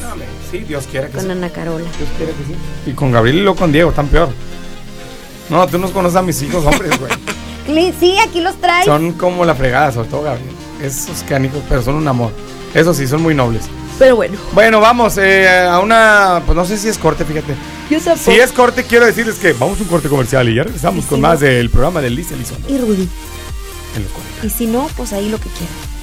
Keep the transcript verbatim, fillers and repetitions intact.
Sí, Dios quiera que con sí. Ana Carola. Dios quiera que sí. Y con Gabriel y luego con Diego, tan peor. No, tú no conoces a mis hijos, hombres, güey. Sí, aquí los traes. Son como la fregada, sobre todo Gabriel. Esos canicos, pero son un amor. Eso sí, son muy nobles. Pero bueno. Bueno, vamos eh, a una... Pues no sé si es corte, fíjate. Yo tampoco. Si es corte, quiero decirles que vamos a un corte comercial y ya regresamos ¿Y con si más no? del programa de Liz Elizondo. Y Rudy. En los cuarenta. Y si no, pues ahí lo que quieran.